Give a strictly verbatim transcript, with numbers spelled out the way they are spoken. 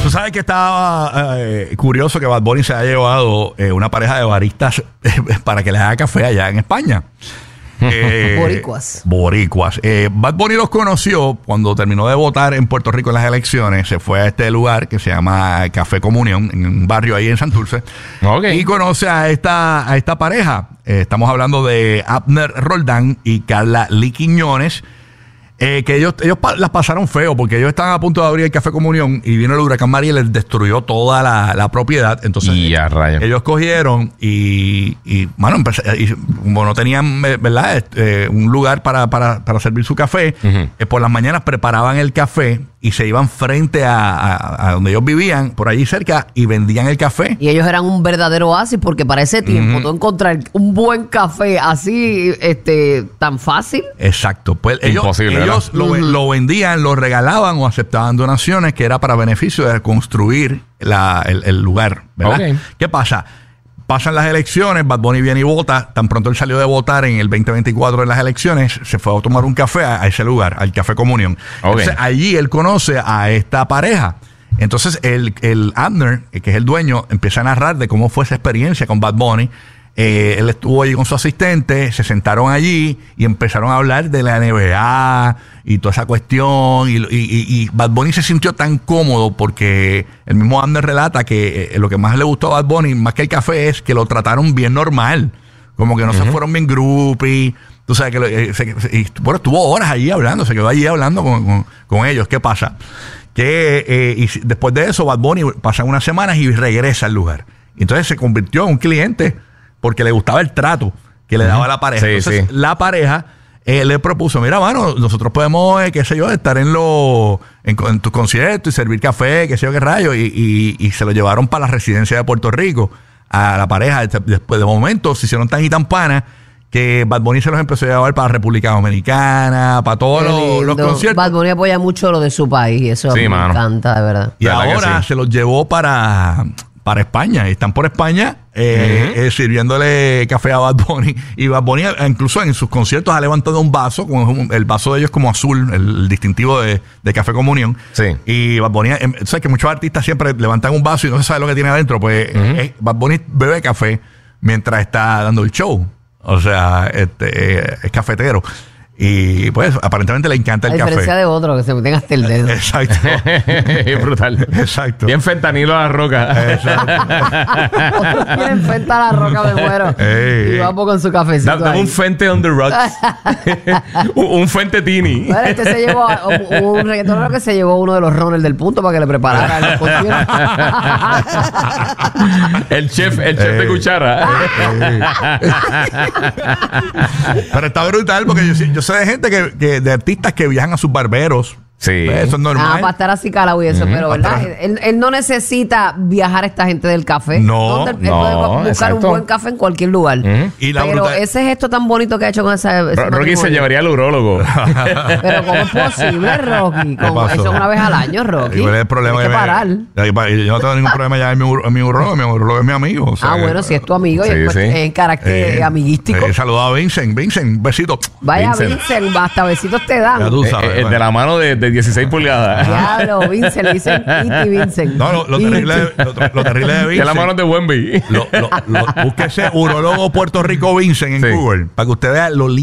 Tú sabes que estaba eh, curioso que Bad Bunny se haya llevado eh, una pareja de baristas eh, para que les haga café allá en España. Eh, boricuas. Boricuas. Eh, Bad Bunny los conoció cuando terminó de votar en Puerto Rico en las elecciones. Se fue a este lugar que se llama Café Comunión, en un barrio ahí en Santurce. Okay. Y conoce a esta, a esta pareja. Eh, estamos hablando de Abner Roldán y Carla Lee Quiñones. Eh, que ellos, ellos pa- las pasaron feo porque ellos estaban a punto de abrir el Café Comunión y vino el huracán María y les destruyó toda la, la propiedad. Entonces y a rayos. Ellos cogieron y, y bueno, empecé, y, como no tenían, ¿verdad? Eh, un lugar para, para, para servir su café, uh-huh. eh, por las mañanas preparaban el café y se iban frente a, a, a donde ellos vivían, por allí cerca, y vendían el café. Y ellos eran un verdadero oasis porque para ese tiempo uh-huh. tú encontrar un buen café así, este, tan fácil. Exacto. Pues ellos, Imposible, ellos lo, uh-huh. lo vendían, lo regalaban o aceptaban donaciones que era para beneficio de construir la, el, el lugar, ¿verdad? Okay. ¿Qué pasa? Pasan las elecciones, Bad Bunny viene y vota. Tan pronto él salió de votar en el veinte veinticuatro en las elecciones, se fue a tomar un café a, a ese lugar, al Café Comunión. Okay. Entonces, allí él conoce a esta pareja. Entonces, el, el Abner, que es el dueño, empieza a narrar de cómo fue esa experiencia con Bad Bunny. Eh, él estuvo allí con su asistente, se sentaron allí y empezaron a hablar de la N B A y toda esa cuestión. Y, y, y, y Bad Bunny se sintió tan cómodo porque el mismo Abner relata que eh, lo que más le gustó a Bad Bunny, más que el café, es que lo trataron bien normal. Como que no uh-huh. se fueron bien groupie. Tú sabes que lo, eh, se, se, y, bueno, estuvo horas allí hablando, se quedó allí hablando con, con, con ellos. ¿Qué pasa? Que eh, y después de eso, Bad Bunny pasan unas semanas y regresa al lugar. Y entonces se convirtió en un cliente porque le gustaba el trato que le daba uh-huh. la pareja. Sí, entonces, sí. la pareja eh, le propuso, mira, mano, nosotros podemos, eh, qué sé yo, estar en los en, en tus conciertos y servir café, qué sé yo, qué rayo. Y, y, y se lo llevaron para la residencia de Puerto Rico a la pareja. Después de momento se hicieron tan y tan panas que Bad Bunny se los empezó a llevar para República Dominicana, para todos los, los conciertos. Bad Bunny apoya mucho lo de su país, eso sí, me mano. encanta, de verdad. Y ¿verdad ahora sí? se los llevó para... para España, y están por España eh, uh-huh. eh, sirviéndole café a Bad Bunny. Y Bad Bunny incluso en sus conciertos ha levantado un vaso, con el vaso de ellos como azul, el, el distintivo de, de Café Comunión. Sí. Y Bad Bunny, eh, sabes que muchos artistas siempre levantan un vaso y no se sabe lo que tiene adentro. Pues uh-huh. eh, Bad Bunny bebe café mientras está dando el show. O sea, este eh, es cafetero. Y pues aparentemente le encanta el café. A diferencia café. de otro, que se meten hasta el dedo. Exacto. Es brutal. Exacto. Bien fentanilo a la roca. Exacto. Otros quieren fenta a la roca, me muero. Ey, y vamos con su cafecito. Dame un fente on the rocks. un, un fente tini. Bueno, este se llevó un, un reggaetonero que se llevó uno de los runners del punto para que le preparara la cocina. el chef, el chef Ey, de cuchara. Pero está brutal porque yo, yo sé de gente que, que de artistas que viajan a sus barberos. Sí. Pues eso es normal. Ah, para estar así calado y eso, uh-huh. pero ¿verdad? Él, él no necesita viajar a esta gente del café. No, él, él no, puede buscar exacto. un buen café en cualquier lugar. Uh-huh. Y la pero brutal... ese gesto tan bonito que ha hecho con esa... ese Rocky se llevaría al urólogo. Pero ¿cómo es posible, Rocky? Como eso es una vez al año, Rocky. ¿Cuál es el problema? Hay que parar. Me, yo no tengo ningún problema ya en mi, en mi urólogo. Mi urólogo es mi amigo. O sea, ah, bueno, si es tu amigo sí, y es sí. en carácter eh, amiguístico. Eh, saludado a Vincent. Vincent, un besito. Vaya, Vincent, Vincent hasta besitos te dan. Ya tú sabes. Eh, eh, de la mano de, de dieciséis pulgadas. Diablo, Vincent, le dicen Iti Vincent. No, lo, lo, terrible, de, lo, lo terrible de Vincent. De la mano de Wemby. Lo, lo, lo, búsquese Urólogo Puerto Rico Vincent en sí. Google para que usted vea lo lindo